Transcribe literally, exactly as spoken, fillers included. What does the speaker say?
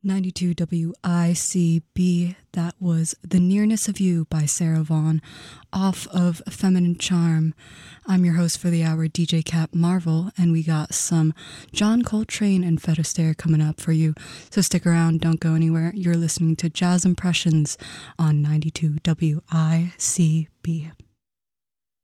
ninety-two W I C B. That was The Nearness of You by Sarah Vaughan off of Feminine Charm. I'm your host for the hour, D J Cap Marvel, and we got some John Coltrane and Fred Astaire coming up for you. So stick around, don't go anywhere. You're listening to Jazz Impressions on ninety-two W I C B.